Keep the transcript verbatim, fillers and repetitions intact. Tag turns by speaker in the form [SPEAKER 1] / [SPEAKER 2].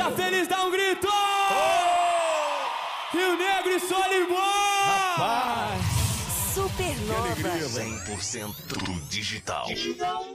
[SPEAKER 1] tá feliz, dá um grito! Oh! Rio Negro e Solimões!
[SPEAKER 2] Rapaz!
[SPEAKER 3] Supernova
[SPEAKER 4] cem por cento digital.
[SPEAKER 3] Digital.